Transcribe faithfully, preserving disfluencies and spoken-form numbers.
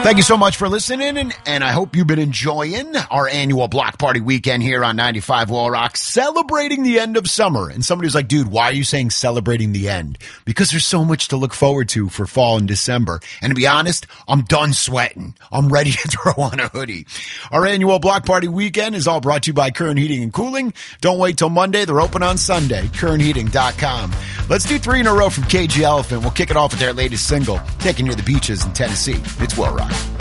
Thank you so much for listening, and, and I hope you've been enjoying our annual block party weekend here on ninety-five Wall Rock, celebrating the end of summer. And somebody was like, dude, why are you saying celebrating the end? Because there's so much to look forward to for fall and December. And to be honest, I'm done sweating. I'm ready to throw on a hoodie. Our annual block party weekend is all brought to you by Kern Heating and Cooling. Don't wait till Monday. They're open on Sunday. Kern Heating dot com. Let's do three in a row from Cage the Elephant. We'll kick it off with their latest single, taking you to the beaches in Tennessee. It's Will Rock.